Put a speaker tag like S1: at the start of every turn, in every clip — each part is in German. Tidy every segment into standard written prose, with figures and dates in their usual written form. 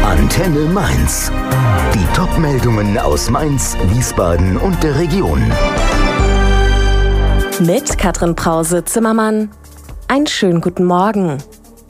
S1: Antenne Mainz. Die Top-Meldungen aus Mainz, Wiesbaden und der Region.
S2: Mit Katrin Brause-Zimmermann. Einen schönen guten Morgen.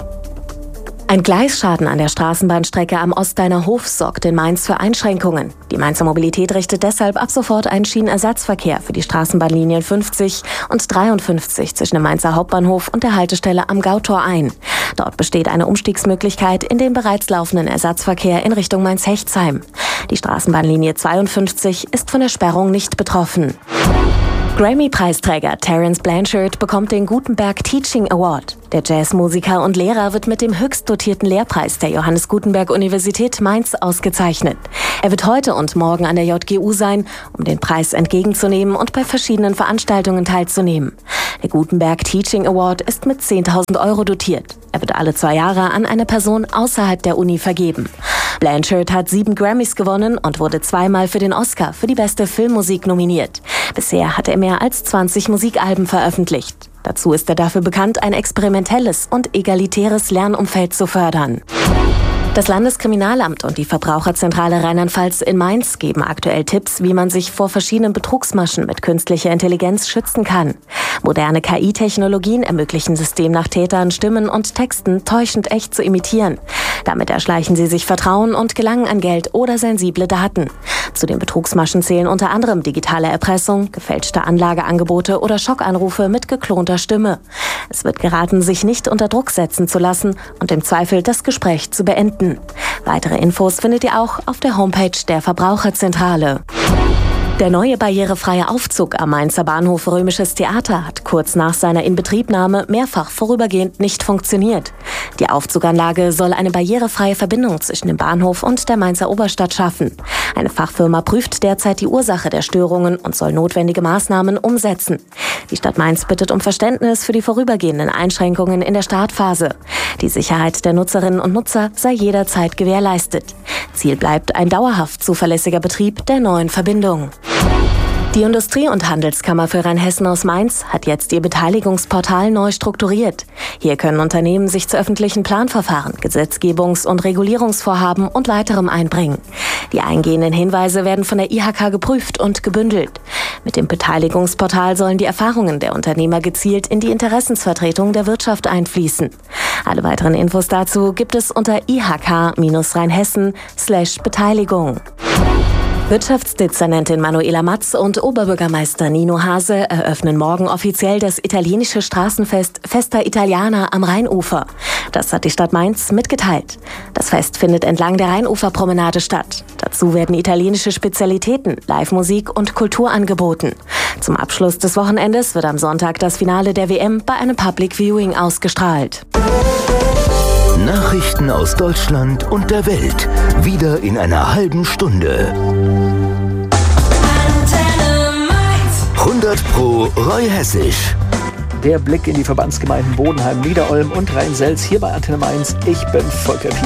S2: Ein Gleisschaden an der Straßenbahnstrecke am Ostdeiner Hof sorgt in Mainz für Einschränkungen. Die Mainzer Mobilität richtet deshalb ab sofort einen Schienenersatzverkehr für die Straßenbahnlinien 50 und 53 zwischen dem Mainzer Hauptbahnhof und der Haltestelle am Gautor ein. Dort besteht eine Umstiegsmöglichkeit in den bereits laufenden Ersatzverkehr in Richtung Mainz-Hechtsheim. Die Straßenbahnlinie 52 ist von der Sperrung nicht betroffen. Grammy-Preisträger Terence Blanchard bekommt den Gutenberg Teaching Award. Der Jazzmusiker und Lehrer wird mit dem höchst dotierten Lehrpreis der Johannes Gutenberg Universität Mainz ausgezeichnet. Er wird heute und morgen an der JGU sein, um den Preis entgegenzunehmen und bei verschiedenen Veranstaltungen teilzunehmen. Der Gutenberg Teaching Award ist mit 10.000 Euro dotiert. Er wird alle 2 Jahre an eine Person außerhalb der Uni vergeben. Blanchard hat 7 Grammys gewonnen und wurde 2-mal für den Oscar für die beste Filmmusik nominiert. Bisher hat er mehr als 20 Musikalben veröffentlicht. Dazu ist er dafür bekannt, ein experimentelles und egalitäres Lernumfeld zu fördern. Das Landeskriminalamt und die Verbraucherzentrale Rheinland-Pfalz in Mainz geben aktuell Tipps, wie man sich vor verschiedenen Betrugsmaschen mit künstlicher Intelligenz schützen kann. Moderne KI-Technologien ermöglichen Systemnachtätern, Stimmen und Texten täuschend echt zu imitieren. Damit erschleichen sie sich Vertrauen und gelangen an Geld oder sensible Daten. Zu den Betrugsmaschen zählen unter anderem digitale Erpressung, gefälschte Anlageangebote oder Schockanrufe mit geklonter Stimme. Es wird geraten, sich nicht unter Druck setzen zu lassen und im Zweifel das Gespräch zu beenden. Weitere Infos findet ihr auch auf der Homepage der Verbraucherzentrale. Der neue barrierefreie Aufzug am Mainzer Bahnhof Römisches Theater hat kurz nach seiner Inbetriebnahme mehrfach vorübergehend nicht funktioniert. Die Aufzuganlage soll eine barrierefreie Verbindung zwischen dem Bahnhof und der Mainzer Oberstadt schaffen. Eine Fachfirma prüft derzeit die Ursache der Störungen und soll notwendige Maßnahmen umsetzen. Die Stadt Mainz bittet um Verständnis für die vorübergehenden Einschränkungen in der Startphase. Die Sicherheit der Nutzerinnen und Nutzer sei jederzeit gewährleistet. Ziel bleibt ein dauerhaft zuverlässiger Betrieb der neuen Verbindung. Die Industrie- und Handelskammer für Rheinhessen aus Mainz hat jetzt ihr Beteiligungsportal neu strukturiert. Hier können Unternehmen sich zu öffentlichen Planverfahren, Gesetzgebungs- und Regulierungsvorhaben und weiterem einbringen. Die eingehenden Hinweise werden von der IHK geprüft und gebündelt. Mit dem Beteiligungsportal sollen die Erfahrungen der Unternehmer gezielt in die Interessensvertretung der Wirtschaft einfließen. Alle weiteren Infos dazu gibt es unter ihk-rheinhessen/Beteiligung. Wirtschaftsdezernentin Manuela Matz und Oberbürgermeister Nino Hase eröffnen morgen offiziell das italienische Straßenfest Festa Italiana am Rheinufer. Das hat die Stadt Mainz mitgeteilt. Das Fest findet entlang der Rheinuferpromenade statt. Dazu werden italienische Spezialitäten, Live-Musik und Kultur angeboten. Zum Abschluss des Wochenendes wird am Sonntag das Finale der WM bei einem Public Viewing ausgestrahlt.
S1: Nachrichten aus Deutschland und der Welt. Wieder in einer halben Stunde. 100 Pro Roy Hessisch.
S3: Der Blick in die Verbandsgemeinden Bodenheim, Niederolm und Rhein-Selz hier bei Antenne Mainz. Ich bin Volker Pietsch.